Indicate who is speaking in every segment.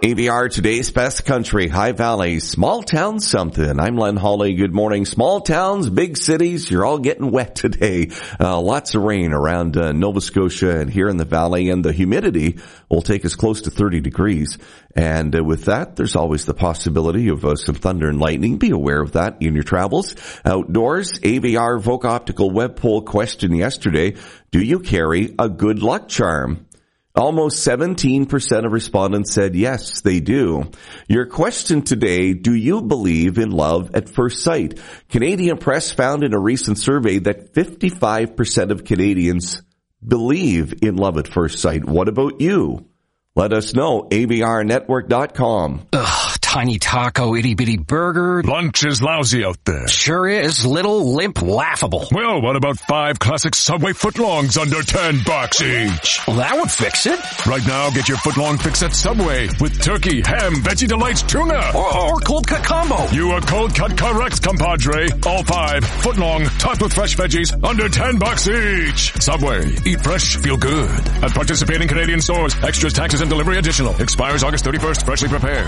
Speaker 1: AVR, today's best country, High Valley, small town something. I'm Len Hawley. Good morning. Small towns, big cities, you're all getting wet today. Lots of rain around Nova Scotia and here in the valley, and the humidity will take us close to 30 degrees. And with that, there's always the possibility of some thunder and lightning. Be aware of that in your travels. Outdoors, AVR Vogue Optical web poll question yesterday. Do you carry a good luck charm? Almost 17% of respondents said yes, they do. Your question today, do you believe in love at first sight? Canadian Press found in a recent survey that 55% of Canadians believe in love at first sight. What about you? Let us know. AVRnetwork.com.
Speaker 2: Ugh, tiny taco, itty-bitty burger.
Speaker 3: Lunch is lousy out there.
Speaker 2: Sure is. Little, limp, laughable.
Speaker 3: Well, what about 5 classic Subway footlongs under $10 each?
Speaker 2: Well, that would fix it.
Speaker 3: Right now, get your footlong fix at Subway with turkey, ham, Veggie Delights, tuna.
Speaker 2: Or cold cut combo.
Speaker 3: You are cold cut correct, compadre. All 5 footlong, topped with fresh veggies, under $10 each. Subway. Eat fresh, feel good. At participating Canadian stores, extras, taxes, and delivery additional. Expires August 31st, freshly prepared.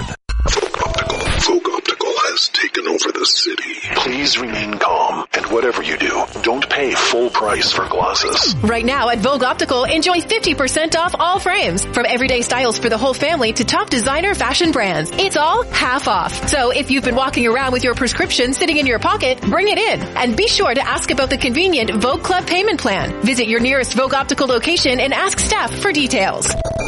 Speaker 4: Vogue Optical has taken over the city. Please remain calm, and whatever you do, don't pay full price for glasses.
Speaker 5: Right now at Vogue Optical, enjoy 50% off all frames. From everyday styles for the whole family to top designer fashion brands. It's all half off. So if you've been walking around with your prescription sitting in your pocket, bring it in. And be sure to ask about the convenient Vogue Club payment plan. Visit your nearest Vogue Optical location and ask staff for details.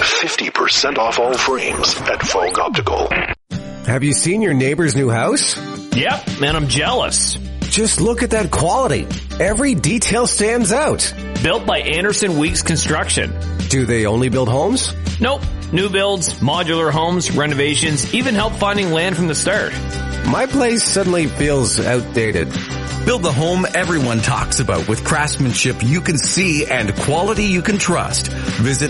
Speaker 4: 50% off all frames at Vogue Optical.
Speaker 6: Have you seen your neighbor's new house?
Speaker 7: Yep, man, I'm jealous.
Speaker 6: Just look at that quality. Every detail stands out.
Speaker 7: Built by Anderson Weeks Construction.
Speaker 6: Do they only build homes?
Speaker 7: Nope. New builds, modular homes, renovations, even help finding land from the start.
Speaker 6: My place suddenly feels outdated.
Speaker 8: Build the home everyone talks about with craftsmanship you can see and quality you can trust. Visit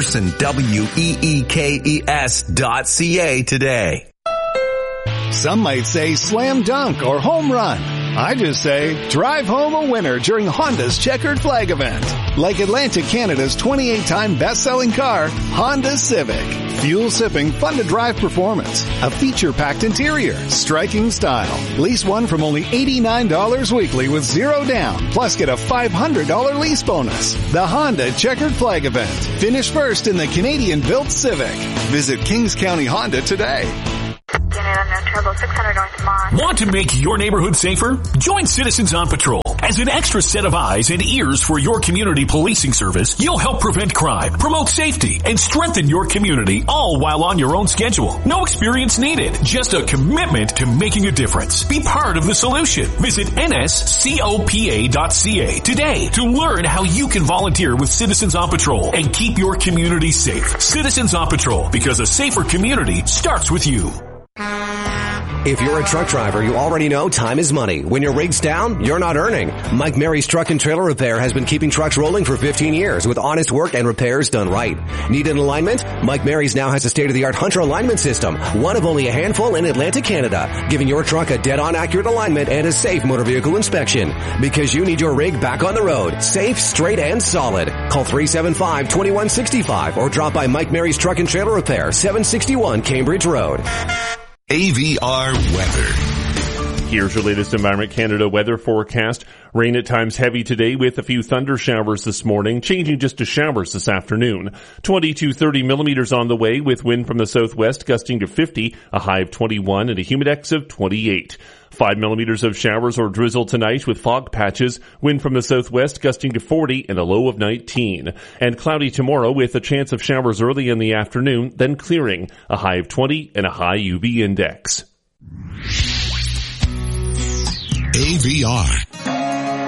Speaker 8: AndersonWeekes.ca today.
Speaker 9: Some might say slam dunk or home run. I just say drive home a winner during Honda's Checkered Flag event. Like Atlantic Canada's 28-time best-selling car, Honda Civic. Fuel-sipping, fun-to-drive performance. A feature-packed interior. Striking style. Lease one from only $89 weekly with zero down. Plus get a $500 lease bonus. The Honda Checkered Flag event. Finish first in the Canadian-built Civic. Visit Kings County Honda today.
Speaker 10: Want to make your neighborhood safer? Join Citizens on Patrol. As an extra set of eyes and ears for your community policing service, you'll help prevent crime, promote safety, and strengthen your community, all while on your own schedule. No experience needed, just a commitment to making a difference. Be part of the solution. Visit nscopa.ca today to learn how you can volunteer with Citizens on Patrol and keep your community safe. Citizens on Patrol, because a safer community starts with you.
Speaker 6: If you're a truck driver, you already know time is money. When your rig's down, you're not earning. Mike Mary's Truck and Trailer Repair has been keeping trucks rolling for 15 years with honest work and repairs done right. Need an alignment? Mike Mary's now has a state-of-the-art Hunter alignment system, one of only a handful in Atlantic Canada, giving your truck a dead-on accurate alignment and a safe motor vehicle inspection. Because you need your rig back on the road, safe, straight, and solid. Call 375-2165 or drop by Mike Mary's Truck and Trailer Repair, 761 Cambridge Road.
Speaker 11: AVR weather. Here's your latest Environment Canada weather forecast. Rain at times heavy today with a few thunder showers this morning, changing just to showers this afternoon. 20 to 30 millimeters on the way with wind from the southwest gusting to 50, a high of 21 and a humidex of 28. 5 millimeters of showers or drizzle tonight with fog patches, wind from the southwest gusting to 40 and a low of 19. And cloudy tomorrow with a chance of showers early in the afternoon, then clearing, a high of 20 and a high UV index.
Speaker 12: AVR,